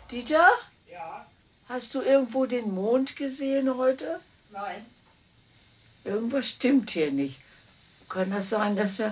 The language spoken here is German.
Dieter, Ja, hast du irgendwo den Mond gesehen heute? nein. Irgendwas stimmt hier nicht. Kann das sein, dass er